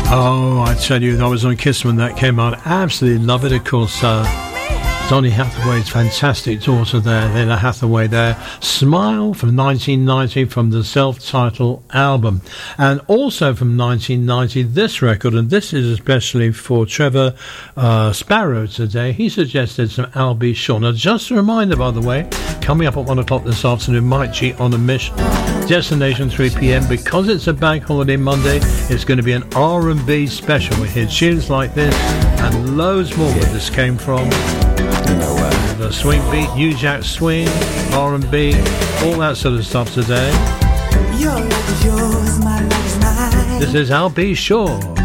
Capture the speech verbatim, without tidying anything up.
Oh, I tell you, that was on Kiss when that came out. Absolutely love it, of course. Uh, Donny Hathaway's fantastic daughter there, Lila Hathaway there. Smile from nineteen ninety from the self-titled album. And also from nineteen ninety, this record, and this is especially for Trevor uh, Sparrow today. He suggested some Al B. Shaw. Now, just a reminder, by the way, coming up at one o'clock this afternoon, Mike G on a mission. Destination three p.m. Because it's a bank holiday Monday, it's going to be an R and B special. We hear tunes like this and loads more where this came from. You know, uh, the swing beat, New Jack Swing, R and B, all that sort of stuff today. Your love is yours, my love is mine. This is Al B. Shaw.